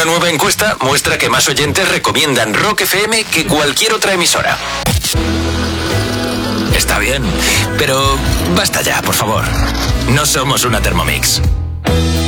nueva encuesta muestra que más oyentes recomiendan Rock FM que cualquier otra emisora. Está bien, pero basta ya, por favor. No somos una Thermomix.